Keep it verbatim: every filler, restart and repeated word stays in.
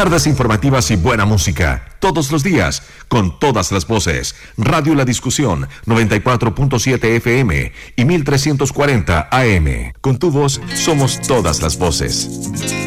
Tardes informativas y buena música, todos los días, con todas las voces. Radio La Discusión, noventa y cuatro punto siete F M y mil trescientos cuarenta A M. Con tu voz, somos todas las voces.